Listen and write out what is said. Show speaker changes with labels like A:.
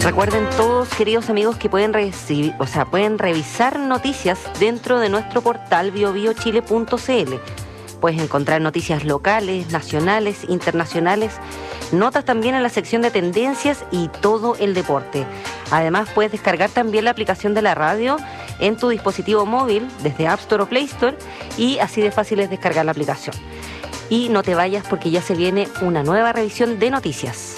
A: Recuerden todos, queridos amigos, que pueden revisar noticias dentro de nuestro portal biobiochile.cl. Puedes encontrar noticias locales, nacionales, internacionales, notas también en la sección de tendencias y todo el deporte. Además, puedes descargar también la aplicación de la radio en tu dispositivo móvil desde App Store o Play Store, y así de fácil es descargar la aplicación. Y no te vayas porque ya se viene una nueva revisión de noticias.